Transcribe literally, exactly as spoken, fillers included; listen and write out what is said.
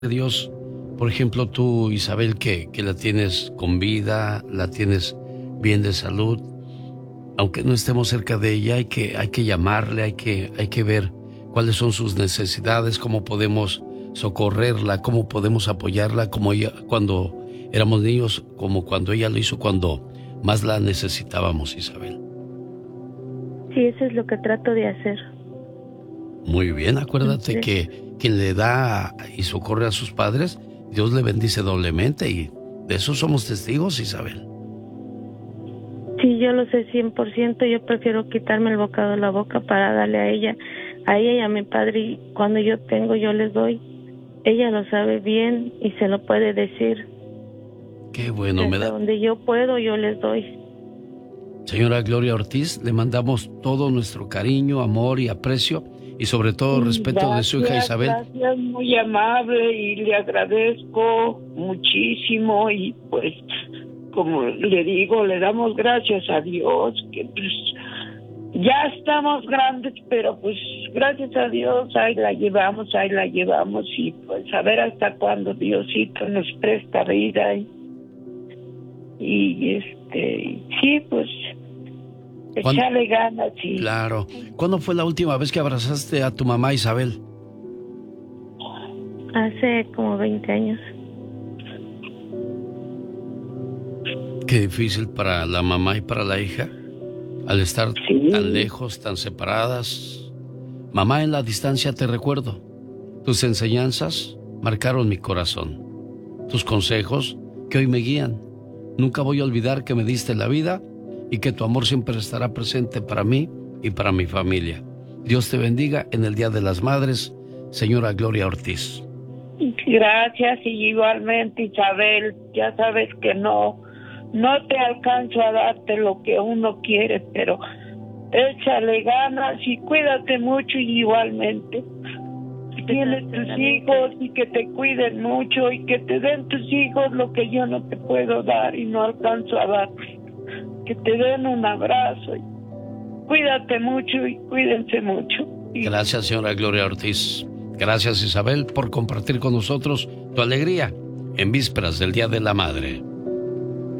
Dios, por ejemplo, tú, Isabel, que, que la tienes con vida, la tienes bien de salud, aunque no estemos cerca de ella, hay que, hay que llamarle, hay que, hay que ver cuáles son sus necesidades, cómo podemos socorrerla, cómo podemos apoyarla, como ella cuando éramos niños, como cuando ella lo hizo cuando más la necesitábamos, Isabel. Sí, eso es lo que trato de hacer. Muy bien, acuérdate Sí. que quien le da y socorre a sus padres, Dios le bendice doblemente, y de eso somos testigos, Isabel. Sí, yo lo sé cien por ciento. Yo prefiero quitarme el bocado de la boca para darle a ella, a ella y a mi padre. Y cuando yo tengo, yo les doy. Ella lo sabe bien y se lo puede decir. Qué bueno, Hasta me da. donde yo puedo, yo les doy. Señora Gloria Ortiz, le mandamos todo nuestro cariño, amor y aprecio, y sobre todo respeto Gracias, de su hija Isabel. Gracias, muy amable, y le agradezco muchísimo. Y pues, como le digo, le damos gracias a Dios, que pues ya estamos grandes, pero pues gracias a Dios ahí la llevamos, ahí la llevamos. Y pues a ver hasta cuándo Diosito nos presta vida. Y, y este, sí, pues ¿Cuándo? echarle ganas. Y Claro. ¿Cuándo fue la última vez que abrazaste a tu mamá, Isabel? Hace como veinte años. Qué difícil para la mamá y para la hija, al estar Sí. tan lejos, tan separadas. Mamá, en la distancia te recuerdo. Tus enseñanzas marcaron mi corazón. Tus consejos que hoy me guían. Nunca voy a olvidar que me diste la vida y que tu amor siempre estará presente para mí y para mi familia. Dios te bendiga en el Día de las Madres, señora Gloria Ortiz. Gracias, y igualmente, Isabel, ya sabes que no, no te alcanzo a darte lo que uno quiere, pero échale ganas y cuídate mucho. Y igualmente, tienes tus hijos y que te cuiden mucho y que te den tus hijos lo que yo no te puedo dar y no alcanzo a dar. Que te den un abrazo. Y cuídate mucho y cuídense mucho. Y Gracias, señora Gloria Ortiz. Gracias, Isabel, por compartir con nosotros tu alegría en vísperas del Día de la Madre.